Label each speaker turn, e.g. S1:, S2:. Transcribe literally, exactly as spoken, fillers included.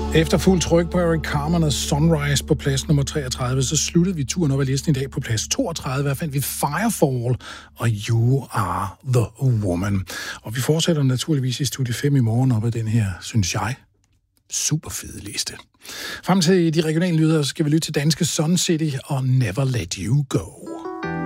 S1: Efter fuld tryk på Eric Carmen og Sunrise på plads nummer treogtredive, så sluttede vi turen op ad listen i dag på plads toogtredive. Her fandt vi Firefall og You Are The Woman. Og vi fortsætter naturligvis i Studie fem i morgen op ad den her, synes jeg, super fede liste. Frem til de regionale nyheder skal vi lytte til danske Sun City og Never Let You Go.